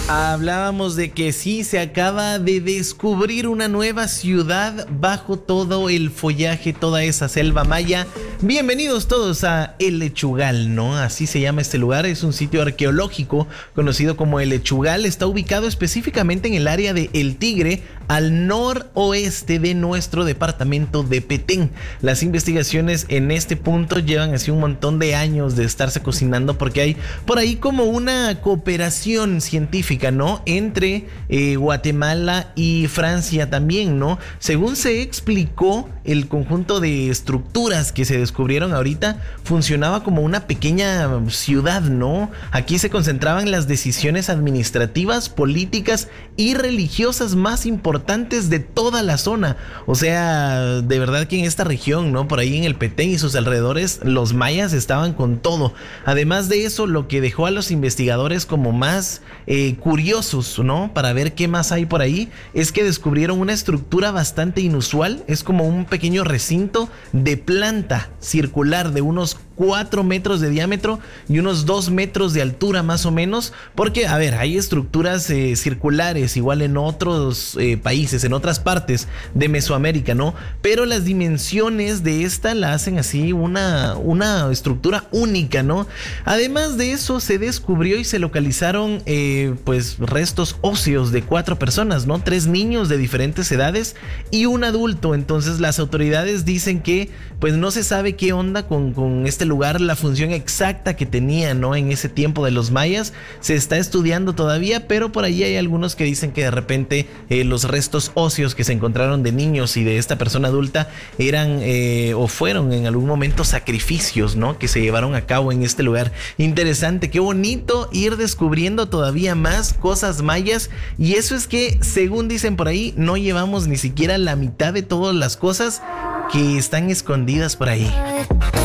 Hablábamos de que sí, se acaba de descubrir una nueva ciudad bajo todo el follaje, toda esa selva maya. Bienvenidos todos a El Lechugal, ¿no? Así se llama este lugar, es un sitio arqueológico conocido como El Lechugal. Está ubicado específicamente en el área de El Tigre, al noroeste de nuestro departamento de Petén. Las investigaciones en este punto llevan así un montón de años de estarse cocinando porque hay por ahí como una cooperación científica, ¿no? Entre Guatemala y Francia también, ¿no? Según se explicó, el conjunto de estructuras que se descubrieron ahorita funcionaba como una pequeña ciudad, ¿no? Aquí se concentraban las decisiones administrativas, políticas y religiosas más importantes de toda la zona. O sea, de verdad que en esta región, ¿no? Por ahí en el Petén y sus alrededores, los mayas estaban con todo. Además de eso, lo que dejó a los investigadores como más curiosos, ¿no? Para ver qué más hay por ahí, es que descubrieron una estructura bastante inusual. Es como un pequeño recinto de planta circular de unos 4 metros de diámetro y unos 2 metros de altura más o menos, porque a ver, hay estructuras circulares igual en otros países, en otras partes de Mesoamérica, ¿no? Pero las dimensiones de esta la hacen así una estructura única, ¿no? Además de eso, se descubrió y se localizaron pues restos óseos de 4 personas, ¿no? 3 niños de diferentes edades y un adulto. Entonces las autoridades dicen que pues no se sabe qué onda con este lugar, la función exacta que tenía, ¿no? En ese tiempo de los mayas se está estudiando todavía, pero por ahí hay algunos que dicen que de repente los restos óseos que se encontraron de niños y de esta persona adulta eran o fueron en algún momento sacrificios, ¿no? Que se llevaron a cabo en este lugar. Interesante, qué bonito ir descubriendo todavía más cosas mayas, y eso es que, según dicen por ahí, no llevamos ni siquiera la mitad de todas las cosas que están escondidas por ahí.